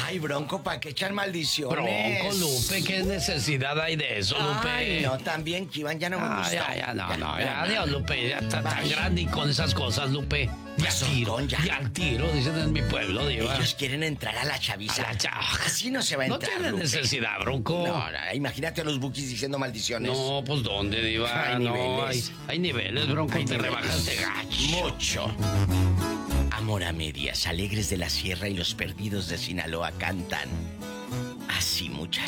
Ay, Bronco, ¿para qué echar maldiciones? Bronco, Lupe, ¿qué necesidad hay de eso, Lupe? Ay, no, también, Iván, ya no me gusta. Ya, adiós, Lupe, ya está tan grande y con esas cosas, Lupe. Ya al tiro, dicen en mi pueblo, Diva. Ellos quieren entrar a la chaviza. Así no se va a entrar, No tiene Lupe. necesidad, Bronco. No, imagínate a los bookies diciendo maldiciones. No, pues ¿dónde, Diva? Hay niveles. Hay niveles, Bronco, Hay te niveles. rebajaste gacho. Mucho. Amor a medias, Alegres de la Sierra y Los Perdidos de Sinaloa cantan. Así, muchacho.